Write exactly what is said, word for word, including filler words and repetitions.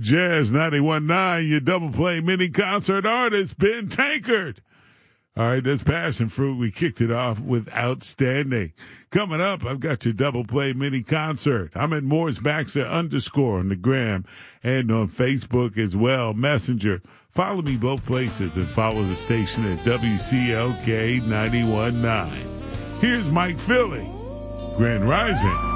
Jazz ninety-one point nine, your double play mini concert artist, Ben Tankard. All right, that's Passion Fruit. We kicked it off with Outstanding. Coming up, I've got your double play mini concert. I'm at Morris Baxter underscore on the gram and on Facebook as well. Messenger. Follow me both places and follow the station at W C L K ninety-one point nine. Here's Mike Philly, Grand Rising.